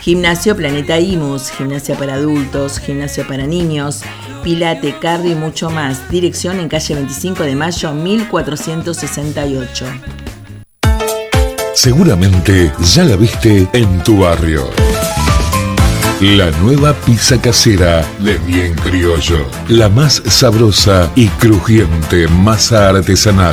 Gimnasio Planeta Imus, gimnasia para adultos, gimnasio para niños, pilate, cardio y mucho más. Dirección en calle 25 de Mayo, 1468. Seguramente ya la viste en tu barrio. La nueva pizza casera de Bien Criollo. La más sabrosa y crujiente masa artesanal.